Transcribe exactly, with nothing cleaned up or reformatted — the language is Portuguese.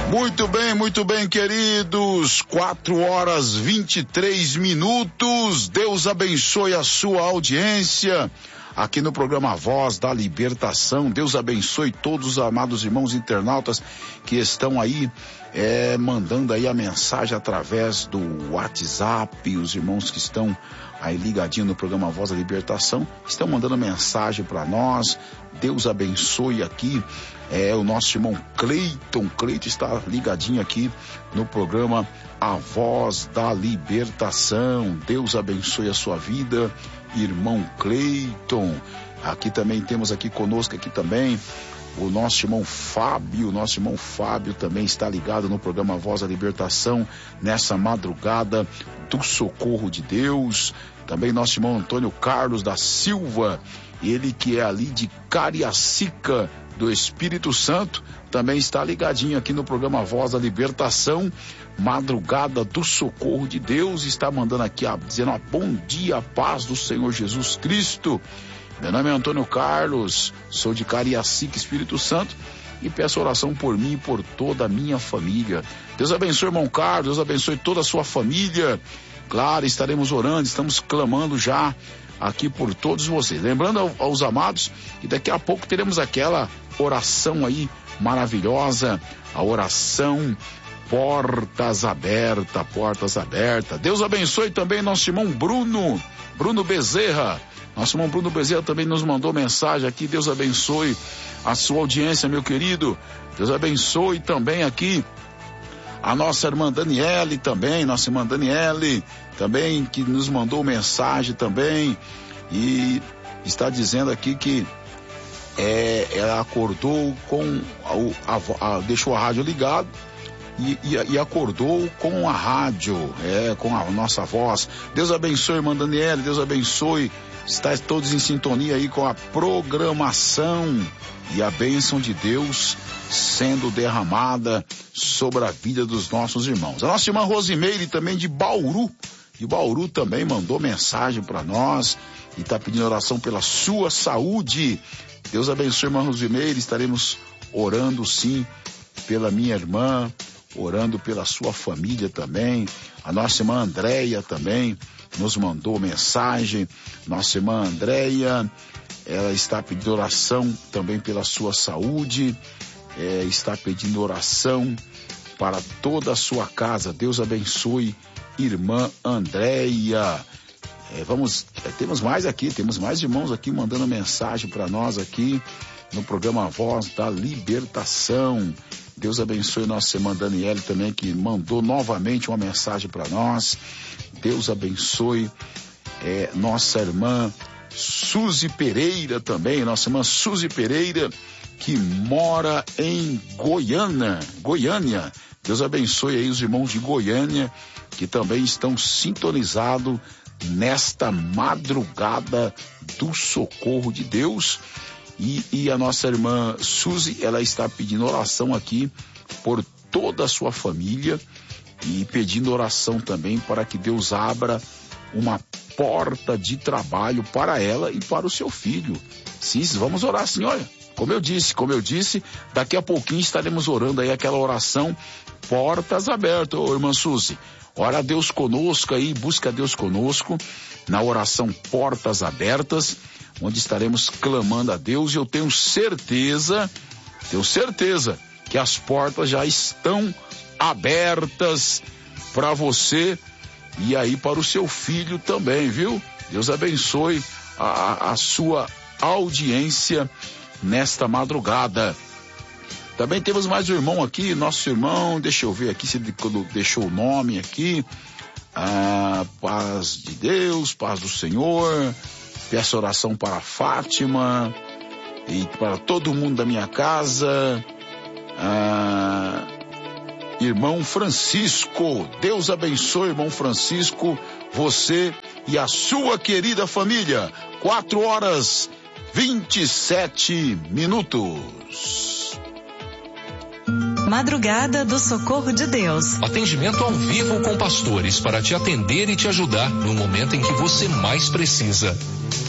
Muito bem, muito bem, queridos. Quatro horas vinte e três minutos. Deus abençoe a sua audiência aqui no programa Voz da Libertação. Deus abençoe todos os amados irmãos internautas que estão aí é, mandando aí a mensagem através do WhatsApp. Os irmãos que estão aí ligadinho no programa Voz da Libertação estão mandando mensagem para nós. Deus abençoe aqui é o nosso irmão Cleiton. Cleiton está ligadinho aqui no programa A Voz da Libertação. Deus abençoe a sua vida, irmão Cleiton. Aqui também temos aqui conosco aqui também o nosso irmão Fábio. Nosso irmão Fábio também está ligado no programa Voz da Libertação nessa madrugada do socorro de Deus. Também nosso irmão Antônio Carlos da Silva, ele que é ali de Cariacica do Espírito Santo, também está ligadinho aqui no programa Voz da Libertação, madrugada do socorro de Deus. Está mandando aqui, ó, dizendo, ó, bom dia, paz do Senhor Jesus Cristo. Meu nome é Antônio Carlos, sou de Cariacica, Espírito Santo, e peço oração por mim e por toda a minha família. Deus abençoe, irmão Carlos, Deus abençoe toda a sua família. Claro, estaremos orando, estamos clamando já aqui por todos vocês. Lembrando aos amados que daqui a pouco teremos aquela oração aí maravilhosa, a oração Portas Abertas, Portas Abertas. Deus abençoe também nosso irmão Bruno, Bruno Bezerra. Nosso irmão Bruno Bezerra também nos mandou mensagem aqui. Deus abençoe a sua audiência, meu querido. Deus abençoe também aqui a nossa irmã Daniele também, nossa irmã Daniele também, que nos mandou mensagem também e está dizendo aqui que é, ela acordou com a, a, a, deixou a rádio ligada e, e, e acordou com a rádio, é, com a nossa voz. Deus abençoe, irmã Daniele, Deus abençoe, está todos em sintonia aí com a programação e a bênção de Deus sendo derramada sobre a vida dos nossos irmãos. A nossa irmã Rosimeire também de Bauru, de Bauru também mandou mensagem para nós e está pedindo oração pela sua saúde. Deus abençoe, irmã Rosimeire, estaremos orando sim pela minha irmã, orando pela sua família também. A nossa irmã Andréia também nos mandou mensagem. Nossa irmã Andréia, ela está pedindo oração também pela sua saúde. É, está pedindo oração para toda a sua casa. Deus abençoe, irmã Andréia. É, vamos, é, temos mais aqui, temos mais irmãos aqui mandando mensagem para nós aqui no programa Voz da Libertação. Deus abençoe nossa irmã Daniele também, que mandou novamente uma mensagem para nós. Deus abençoe é, nossa irmã Suzy Pereira também, nossa irmã Suzy Pereira, que mora em Goiânia, Goiânia. Deus abençoe aí os irmãos de Goiânia, que também estão sintonizados nesta madrugada do socorro de Deus. E, e a nossa irmã Suzy, ela está pedindo oração aqui por toda a sua família e pedindo oração também para que Deus abra uma porta de trabalho para ela e para o seu filho. Sim, vamos orar assim, olha. Como eu disse, como eu disse, daqui a pouquinho estaremos orando aí aquela oração Portas Abertas, ô irmã Suzy. Ora a Deus conosco aí, busca Deus conosco na oração Portas Abertas, onde estaremos clamando a Deus, e eu tenho certeza, tenho certeza que as portas já estão abertas para você e aí para o seu filho também, viu? Deus abençoe a, a sua audiência nesta madrugada. Também temos mais um irmão aqui, nosso irmão, deixa eu ver aqui se ele deixou o nome aqui. Ah, paz de Deus, paz do Senhor. Peço oração para a Fátima e para todo mundo da minha casa. Ah, irmão Francisco, Deus abençoe, irmão Francisco, você e a sua querida família. Quatro horas vinte e sete minutos. Madrugada do Socorro de Deus. Atendimento ao vivo com pastores para te atender e te ajudar no momento em que você mais precisa.